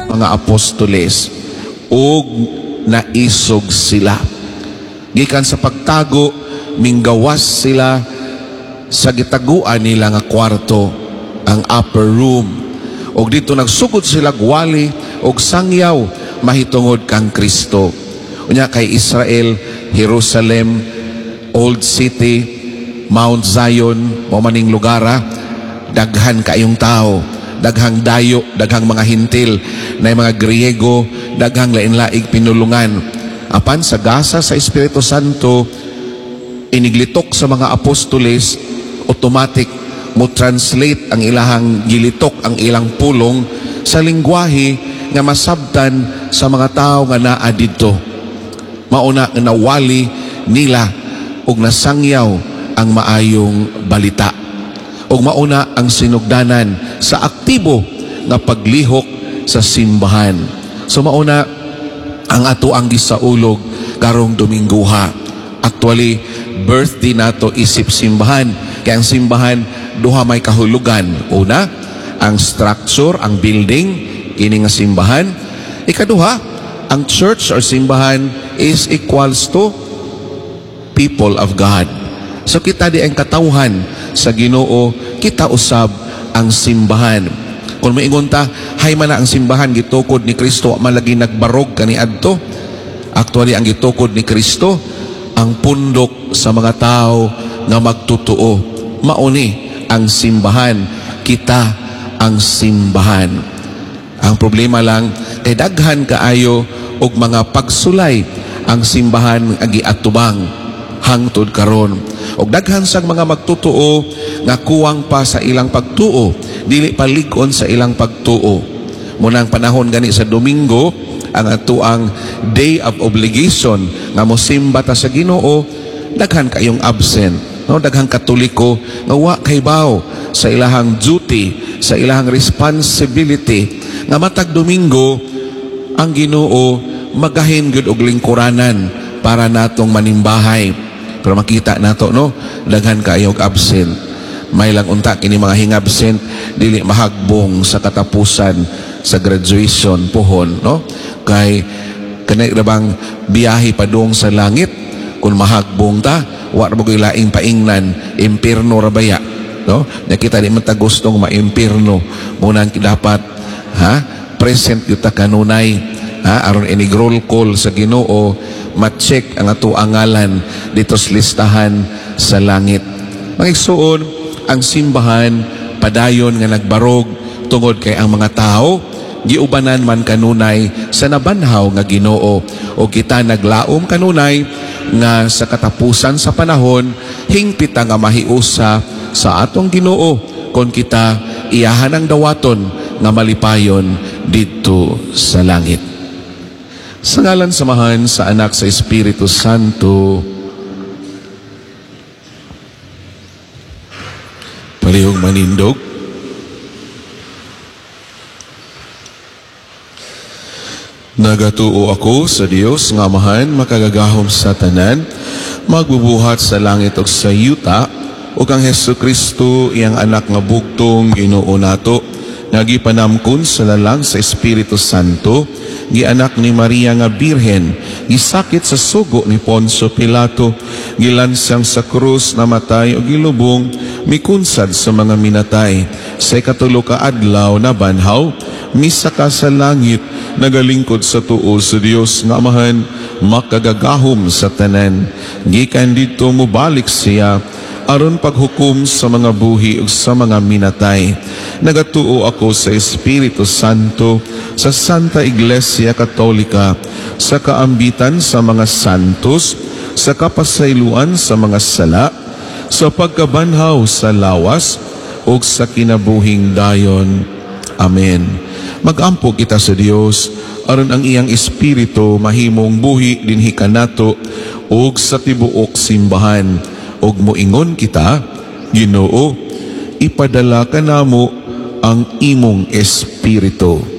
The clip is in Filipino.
mga apostoles ug naisog sila. Gikan sa pagtago, minggawas sila sa gitaguan nila nga kwarto, ang upper room. Og dito nagsugod sila gwali og sangyaw mahitungod kang Kristo. Unya kay Israel, Jerusalem, Old City, Mount Zion, mo maning lugara, daghan kayong tao, daghang dayo, daghang mga hintil, na mga Griego, daghang lain-laig pinulungan. Apan sa gasa sa Espiritu Santo, iniglitok sa mga apostoles, automatic mo translate ang ilahang gilitok, ang ilang pulong sa lingwahe nga masabtan sa mga tao nga naa didto. Mauna nga nawali nila og nasangyaw ang maayong balita. Og mauna ang sinugdanan sa aktibo nga paglihok sa simbahan. So mauna ang ato ang gisaulog karong Domingguha. Actually, birthday nato isip simbahan. Kaya ang simbahan, duha may kahulugan. Una, ang structure, ang building, kini nga simbahan. Ikaduha, ang church or simbahan is equals to people of God. So kita di ang katawhan sa Ginoo, kita usab ang simbahan. Kung maingon ta, hay man na ang simbahan gitukod ni Kristo, malagi nagbarog kaniadto. Actually, ang gitukod ni Kristo, ang pundok sa mga tao nga magtutuo. Mauni ang simbahan, kita ang simbahan. Ang problema lang, kay daghan kaayo og mga pagsulay ang simbahan ang giatubang hangtod karon. Og daghan sang mga magtutuo nga kuwang pa sa ilang pagtuo, dili palig-on sa ilang pagtuo. Munang panahon gani sa Domingo, ang atuang day of obligation nga mosimba ta sa Ginoo, daghan kayong absent. No, daghang Katoliko nga wa kay baw sa ilahang duty, sa ilahang responsibility nga matag Domingo ang Ginoo magahin gud og lingkuranan para natong manimbahay. Pero makita nato no, daghan kayo og absent. May lang unta kini mga hingabsent dili mahagbong sa katapusan sa graduation pohon, no? Kay kanay ra bang biyahe padung sa langit kun mahagbong ta, wa ra gyud laing paingnan, impierno ra baya, no? Nakita di man ta gustong maimpierno, muna dapat present gyud ta kanunay, aron inig roll call sa Ginoo, ma-check ang ato angalan dito sa listahan sa langit. Magigsuon ang simbahan padayon nga nagbarog tungod kay ang mga tao giubanan man kanunay sa nabanhaw nga Ginoo, o kita naglaom kanunay nga sa katapusan sa panahon hingpit nga mahiusa sa atong Ginoo kon kita iyahan ang dawaton nga malipayon dito sa langit. Sa ngalan samahan sa Anak sa Espiritu Santo. Palihog manindog. Nagatuo ako sa Dios nga Amahan makagagahom sa tanan, magbubuhat sa langit ug sa yuta, ug ang Hesukristo iyang anak nga bugtong Ginoo nato, nga gipanamkon sa lalang sa Espiritu Santo, gianak ni Maria nga Birhen, gisakit sa sugo ni Poncio Pilato, gilansang sa krus, namatay o gilubong, mikunsad sa mga minatay. Sa ikatulo ka adlaw na banhaw, misaka sa langit, nagalingkod sa tuo sa Dios nga Amahan, makagagahom sa tanan. Gikan dito mubalik siya, aron paghukom sa mga buhi ug sa mga minatay. Nagatuo ako sa Espiritu Santo, sa Santa Iglesia Katolika, sa kaambitan sa mga santos, sa kapasayloan sa mga sala, sa pagkabanhaw sa lawas, ug sa kinabuhing dayon. Amen. Magampo kita sa Dios, aron ang iyang Espiritu mahimong buhi dinhi kanato ug sa tibuok simbahan. Og moingon kita, Ginoo, ipadala ka namo ang imong Espiritu.